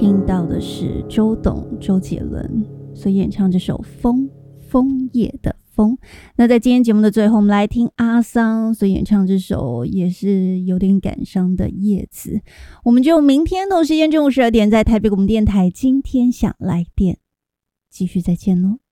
听到的是周杰伦所演唱这首枫叶的枫。那在今天节目的最后，我们来听阿桑所演唱这首也是有点感伤的叶子。我们就明天同时间中午12点在台北广播电台今天想来电继续再见咯。